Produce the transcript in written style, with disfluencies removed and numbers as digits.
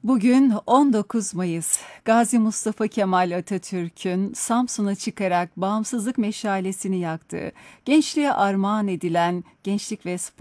Bugün 19 Mayıs, Gazi Mustafa Kemal Atatürk'ün Samsun'a çıkarak bağımsızlık meşalesini yaktığı, gençliğe armağan edilen Gençlik ve Spor